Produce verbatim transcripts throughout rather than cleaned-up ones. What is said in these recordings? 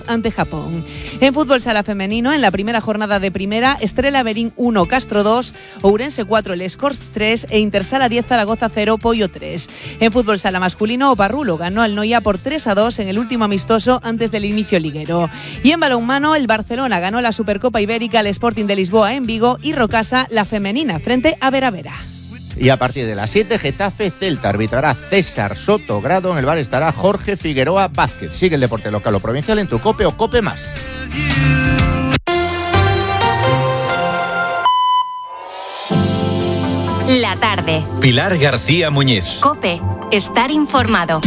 ante Japón. En fútbol sala femenino, en la primera jornada de primera, Estrela Berín uno, Castro dos, Ourense cuatro, Les Corts tres e Intersala diez, Zaragoza cero, Pollo tres. En fútbol sala masculino, Oparrulo ganó al Noia por tres a dos en el último amistoso antes del inicio liguero. Y en balonmano, el Barcelona ganó la Supercopa Ibérica al Sporting de Lisboa en Vigo y Rocasa la femenina frente a Vera Vera. Y a partir de las siete, Getafe Celta, arbitrará César Soto Grado, en el bar estará Jorge Figueroa Vázquez. Sigue el deporte local o provincial en tu COPE o COPE Más. La tarde. Pilar García Muñiz. COPE. Estar informado.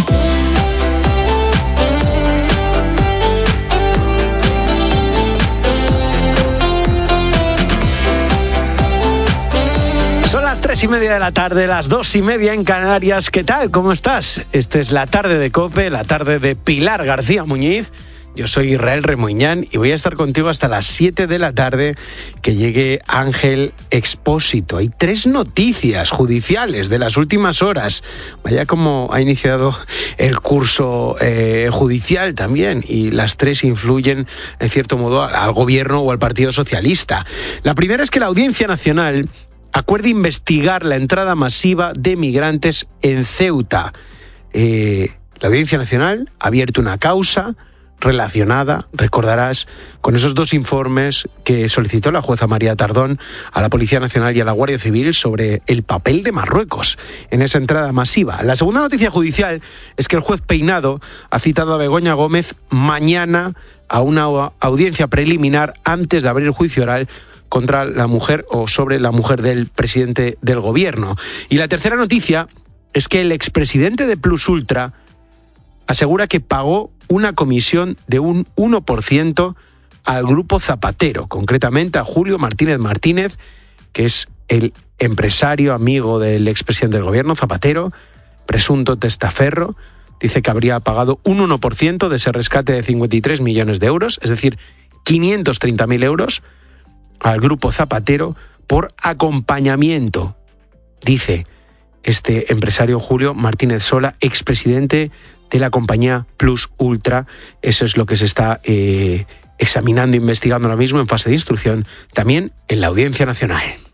Son las tres y media de la tarde, las dos y media en Canarias. ¿Qué tal? ¿Cómo estás? Esta es la tarde de COPE, la tarde de Pilar García Muñiz. Yo soy Israel Remoñán y voy a estar contigo hasta las siete de la tarde, que llegue Ángel Expósito. Hay tres noticias judiciales de las últimas horas. Vaya como ha iniciado el curso eh, judicial también, y las tres influyen en cierto modo al gobierno o al Partido Socialista. La primera es que la Audiencia Nacional acuerda investigar la entrada masiva de migrantes en Ceuta. Eh, la Audiencia Nacional ha abierto una causa relacionada, recordarás, con esos dos informes que solicitó la jueza María Tardón a la Policía Nacional y a la Guardia Civil sobre el papel de Marruecos en esa entrada masiva. La segunda noticia judicial es que el juez Peinado ha citado a Begoña Gómez mañana a una audiencia preliminar antes de abrir el juicio oral contra la mujer o sobre la mujer del presidente del gobierno. Y la tercera noticia es que el expresidente de Plus Ultra asegura que pagó una comisión de un uno por ciento al grupo Zapatero, concretamente a Julio Martínez Martínez, que es el empresario amigo del expresidente del gobierno, Zapatero, presunto testaferro. Dice que habría pagado un uno por ciento de ese rescate de cincuenta y tres millones de euros, es decir, quinientos treinta mil euros, al grupo Zapatero por acompañamiento, dice este empresario Julio Martínez Sola, expresidente de la compañía Plus Ultra. Eso es lo que se está eh, examinando, investigando ahora mismo en fase de instrucción, también en la Audiencia Nacional.